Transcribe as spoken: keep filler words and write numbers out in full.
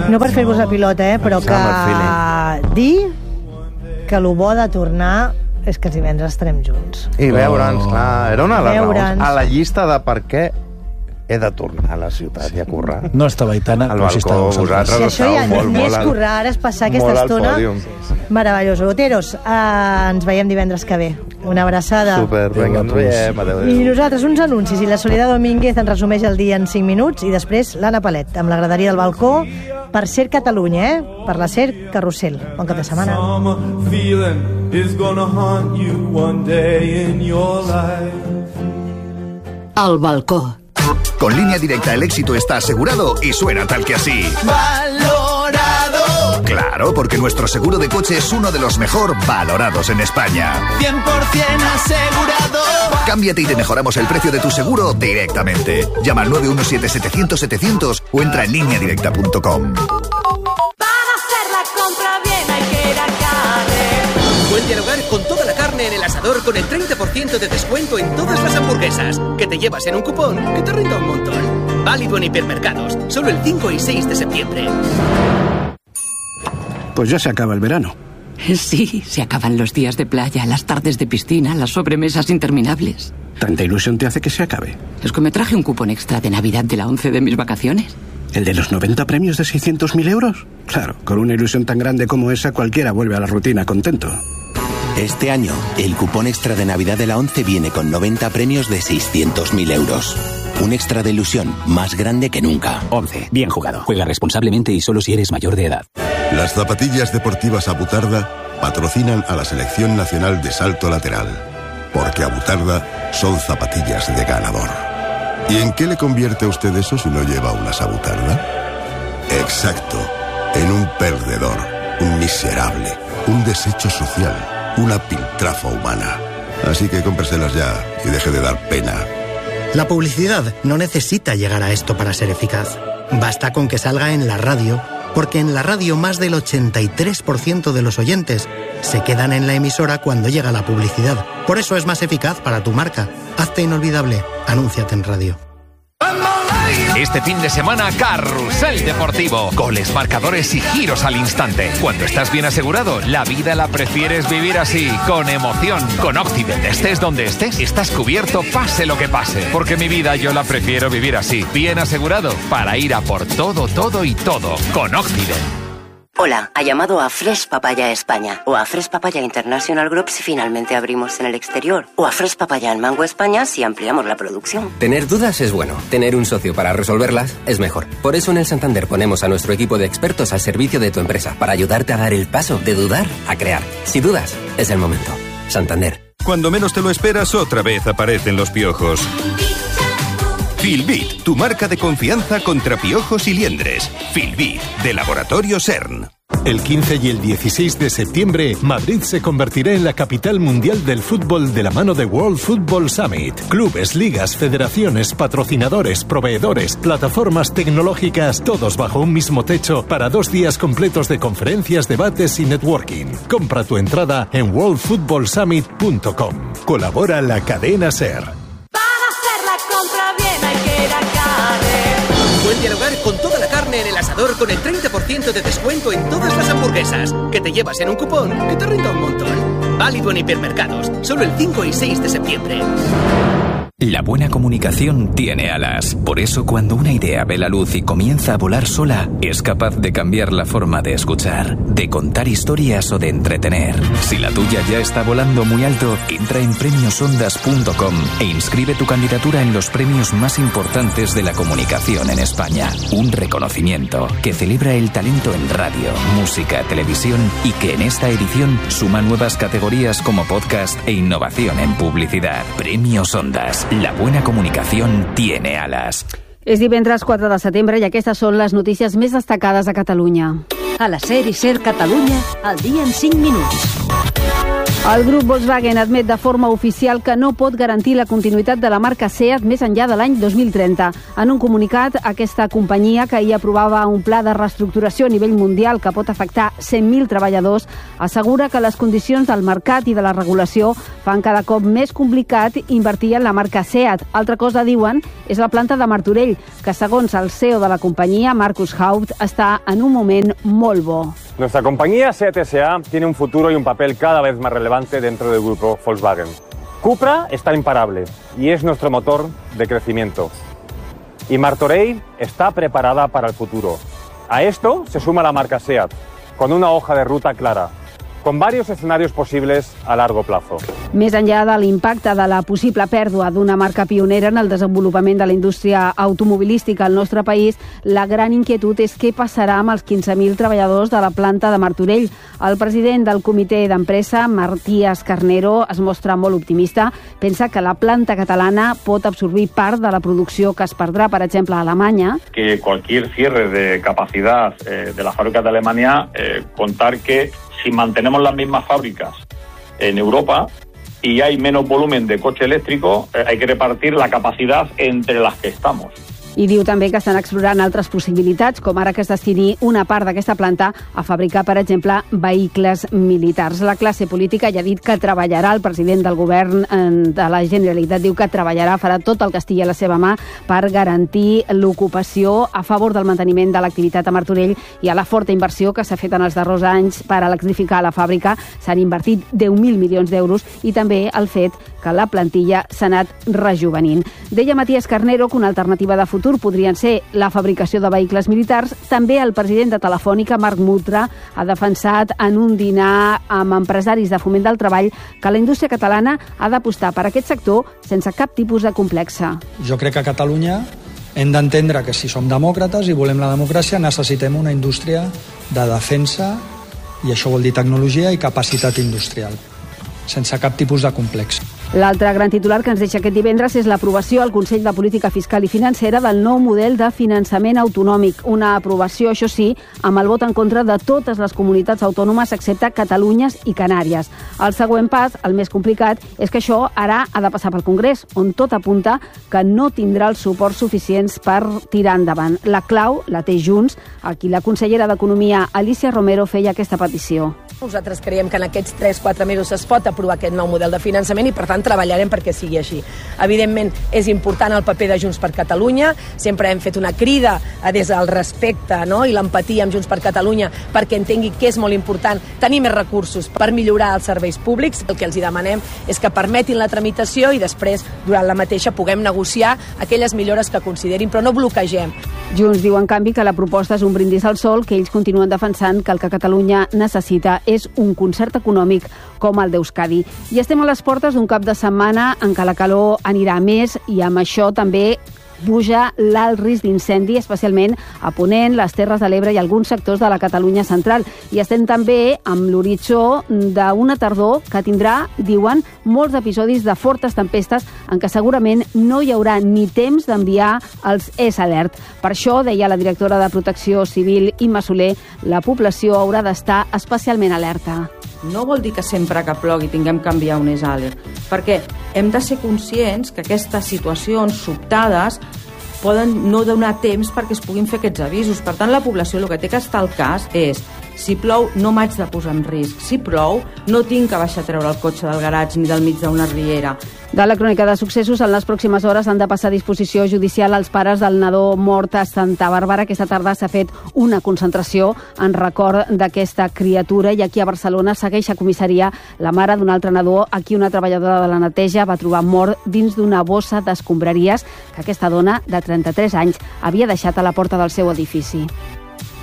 No per fer-vos la pilota, eh, però que dir que el bo de tornar és que els divendres estarem junts. I veure'ns, clar, era una de les Veure'ns. raons. A la llista de per què he de tornar a la ciutat i a currar. No estava Aitana, al però sí balcó, estava vosaltres. Si això ja molt, ni és molt currar, ara és passar aquesta molt al estona pòdium. meravellosa. Boteros, eh, ens veiem divendres que ve. Una abraçada. Super, vinga, ens veiem. Adéu, adéu. I nosaltres, uns anuncis, i la Soledad Domínguez ens resumeix el dia en cinc minuts, i després l'Anna Palet, amb la graderia del balcó, per Ser Catalunya, eh? Per la Ser Carrusel. Bon cap de setmana. Al balcó. Con Línea Directa el éxito está asegurado y suena tal que así. ¡Valorado! Claro, porque nuestro seguro de coche es uno de los mejor valorados en España. cien por ciento asegurado. Cámbiate y te mejoramos el precio de tu seguro directamente. Llama al nueve uno siete setecientos setecientos o entra en línea directa punto com. Para hacer la compra bien hay que ir a Carne. Buen dialogar con toda la carne en el asador con el treinta por ciento de descuento en todas las hamburguesas. Que te llevas en un cupón que te rinda un montón. Válido en hipermercados. Solo el cinco y seis de septiembre. Pues ya se acaba el verano. Sí, se acaban los días de playa, las tardes de piscina, las sobremesas interminables. ¿Tanta ilusión te hace que se acabe? Es que me traje un cupón extra de Navidad de la once de mis vacaciones. ¿El de los noventa premios de seiscientos mil euros? Claro, con una ilusión tan grande como esa, cualquiera vuelve a la rutina contento. Este año, el cupón extra de Navidad de la once viene con noventa premios de seiscientos mil euros. Un extra de ilusión más grande que nunca. once. Bien jugado. Juega responsablemente y solo si eres mayor de edad. Las zapatillas deportivas Abutarda patrocinan a la Selección Nacional de Salto Lateral, porque Abutarda son zapatillas de ganador. ¿Y en qué le convierte a usted eso si no lleva unas Abutarda? Exacto, en un perdedor, un miserable, un desecho social, una piltrafa humana. Así que cómpreselas ya y deje de dar pena. La publicidad no necesita llegar a esto para ser eficaz. Basta con que salga en la radio, porque en la radio más del ochenta y tres por ciento de los oyentes se quedan en la emisora cuando llega la publicidad. Por eso es más eficaz para tu marca. Hazte inolvidable. Anúnciate en radio. Este fin de semana, Carrusel Deportivo. Goles, marcadores y giros al instante. Cuando estás bien asegurado, la vida la prefieres vivir así, con emoción. Con Occident, estés donde estés, estás cubierto pase lo que pase. Porque mi vida yo la prefiero vivir así, bien asegurado, para ir a por todo, todo y todo. Con Occident. Hola, ha llamado a Fresh Papaya España o a Fresh Papaya International Group si finalmente abrimos en el exterior o a Fresh Papaya en Mango España si ampliamos la producción. Tener dudas es bueno, tener un socio para resolverlas es mejor. Por eso en el Santander ponemos a nuestro equipo de expertos al servicio de tu empresa para ayudarte a dar el paso de dudar a crear. Si dudas, es el momento. Santander. Cuando menos te lo esperas, otra vez aparecen los piojos. Filbit, tu marca de confianza contra piojos y liendres. Filbit, de Laboratorio CERN. El quince y el dieciséis de septiembre, Madrid se convertirá en la capital mundial del fútbol de la mano de World Football Summit. Clubes, ligas, federaciones, patrocinadores, proveedores, plataformas tecnológicas, todos bajo un mismo techo para dos días completos de conferencias, debates y networking. Compra tu entrada en world football summit punto com. Colabora la cadena SER. Buen dialogar con toda la carne en el asador con el treinta por ciento de descuento en todas las hamburguesas. Que te llevas en un cupón que te rinda un montón. Válido en hipermercados. Solo el cinco y seis de septiembre. La buena comunicación tiene alas. Por eso, cuando una idea ve la luz y comienza a volar sola, es capaz de cambiar la forma de escuchar, de contar historias o de entretener. Si la tuya ya está volando muy alto, entra en premios ondas punto com e inscribe tu candidatura en los premios más importantes de la comunicación en España. Un reconocimiento que celebra el talento en radio, música, televisión y que en esta edición suma nuevas categorías como podcast e innovación en publicidad. Premios Ondas. La buena comunicación tiene alas. És divendres quatre de setembre i aquestes són les notícies més destacades a Catalunya. A la SER i SER Catalunya, al dia en cinc minuts. El grup Volkswagen admet de forma oficial que no pot garantir la continuïtat de la marca SEAT més enllà de l'any dos mil trenta. En un comunicat, aquesta companyia, que ahir aprovava un pla de reestructuració a nivell mundial que pot afectar cent mil treballadors, assegura que les condicions del mercat i de la regulació fan cada cop més complicat invertir en la marca SEAT. Altra cosa, diuen, és la planta de Martorell, que segons el C E O de la companyia, Markus Haupt, està en un moment molt bo. Nuestra compañía SEAT S A tiene un futuro y un papel cada vez más relevante dentro del grupo Volkswagen. Cupra está imparable y es nuestro motor de crecimiento. Y Martorell está preparada para el futuro. A esto se suma la marca SEAT, con una hoja de ruta clara, con varios escenarios posibles a largo plazo. Més enllà de l'impacte de la possible pèrdua d'una marca pionera en el desenvolupament de la indústria automobilística al nostre país, la gran inquietud és què passarà amb els quinze mil treballadors de la planta de Martorell. El president del comitè d'empresa, Matías Carnero, es mostra molt optimista. Pensa que la planta catalana pot absorbir part de la producció que es perdrà, per exemple, a Alemanya. Que cualquier cierre de capacidad eh, de la fábrica de Alemania, eh, contar que si mantenemos las mismas fábricas en Europa y hay menos volumen de coche eléctrico, eh, hay que repartir la capacidad entre las que estamos. I diu també que estan explorant altres possibilitats, com ara que es destini una part d'aquesta planta a fabricar, per exemple, vehicles militars. La classe política ja ha dit que treballarà, el president del govern de la Generalitat diu que treballarà, farà tot el que estigui a la seva mà per garantir l'ocupació a favor del manteniment de l'activitat a Martorell i a la forta inversió que s'ha fet en els darrers anys per electrificar la fàbrica. S'han invertit deu mil milions d'euros i també el fet que la plantilla s'ha anat rejuvenint. Deia Matías Carnero que una alternativa de futur podrien ser la fabricació de vehicles militars. També el president de Telefònica, Marc Mutra, ha defensat en un dinar amb empresaris de Foment del Treball que la indústria catalana ha d'apostar per aquest sector sense cap tipus de complexe. Jo crec que a Catalunya hem d'entendre que si som demòcrates i volem la democràcia necessitem una indústria de defensa, i això vol dir tecnologia i capacitat industrial, sense cap tipus de complex. L'altre gran titular que ens deixa aquest divendres és l'aprovació al Consell de Política Fiscal i Financera del nou model de finançament autonòmic. Una aprovació, això sí, amb el vot en contra de totes les comunitats autònomes excepte Catalunya i Canàries. El següent pas, el més complicat, és que això ara ha de passar pel Congrés, on tot apunta que no tindrà els suports suficients per tirar endavant. La clau la té Junts, a qui la consellera d'Economia, Alicia Romero, feia aquesta petició. Nosaltres creiem que en aquests tres quatre mesos es pot aprovar aquest nou model de finançament i, per tant, treballarem perquè sigui així. Evidentment, és important el paper de Junts per Catalunya. Sempre hem fet una crida des del respecte, no?, i l'empatia amb Junts per Catalunya perquè entengui que és molt important tenir més recursos per millorar els serveis públics. El que els hi demanem és que permetin la tramitació i després, durant la mateixa, puguem negociar aquelles millores que considerin, però no bloquegem. Junts diu, en canvi, que la proposta és un brindis al sol, que ells continuen defensant que el que Catalunya necessita és un concert econòmic com el d'Euskadi. I estem a les portes d'un cap de setmana en què la calor anirà més i amb això també puja l'alt risc d'incendi, especialment a Ponent, les Terres de l'Ebre i alguns sectors de la Catalunya central. I estem també amb l'horitzó d'una tardor que tindrà, diuen, molts episodis de fortes tempestes en què segurament no hi haurà ni temps d'enviar els S Alert. Per això, deia la directora de Protecció Civil, Imma Soler, la població haurà d'estar especialment alerta. No vol dir que sempre que plogui tinguem que enviar un S Alert, perquè hem de ser conscients que aquestes situacions sobtades poden no donar temps perquè es puguin fer aquests avisos. Per tant, la població el que té que estar al cas és: si plou, no m'haig de posar en risc. Si plou, no tinc que baixar a treure el cotxe del garatge ni del mig d'una riera. De la crònica de successos, en les pròximes hores han de passar a disposició judicial els pares del nadó mort a Santa Bàrbara. Aquesta tarda s'ha fet una concentració en record d'aquesta criatura i aquí a Barcelona segueix a comissaria la mare d'un altre nadó a qui una treballadora de la neteja va trobar mort dins d'una bossa d'escombraries que aquesta dona, de trenta-tres anys, havia deixat a la porta del seu edifici.